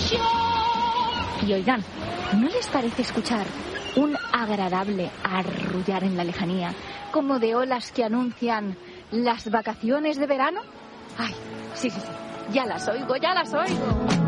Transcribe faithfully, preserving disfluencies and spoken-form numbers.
Y oigan, ¿no les parece escuchar un agradable arrullar en la lejanía, como de olas que anuncian las vacaciones de verano? Ay, sí, sí, sí, ya las oigo, ya las oigo.